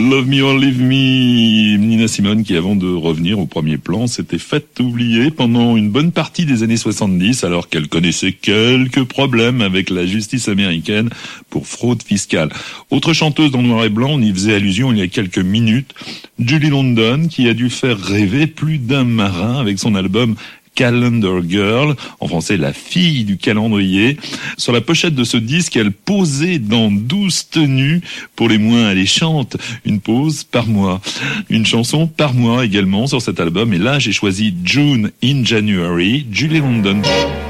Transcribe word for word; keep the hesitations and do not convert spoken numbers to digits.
Love Me or Leave Me, Nina Simone qui, avant de revenir au premier plan, s'était faite oublier pendant une bonne partie des années soixante-dix, alors qu'elle connaissait quelques problèmes avec la justice américaine pour fraude fiscale. Autre chanteuse dans Noir et Blanc, on y faisait allusion il y a quelques minutes, Julie London, qui a dû faire rêver plus d'un marin avec son album Calendar Girl, en français la fille du calendrier. Sur la pochette de ce disque, elle posait dans douze tenues, pour les moins alléchantes, une pause par mois. Une chanson par mois également sur cet album, et là j'ai choisi June in January, Julie London.